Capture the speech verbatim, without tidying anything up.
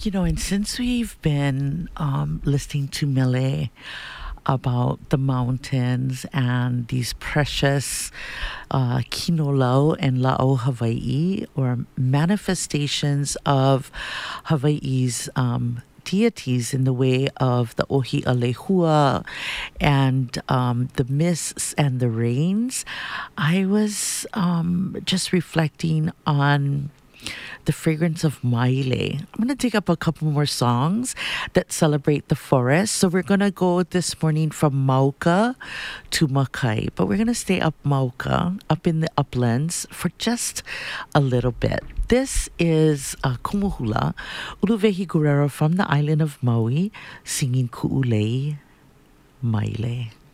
You know, and since we've been um, listening to Mele about the mountains and these precious uh, Kinolau and La'o Hawaii, or manifestations of Hawaii's um, deities in the way of the Ohi Alehua and um, the mists and the rains, I was um, just reflecting on the fragrance of maile. I'm going to take up a couple more songs that celebrate the forest. So we're going to go this morning from Mauka to Makai, but we're going to stay up Mauka, up in the uplands, for just a little bit. This is uh, Kumuhula, Uluvehi Guerrero from the island of Maui, singing Ku'ulei Maile.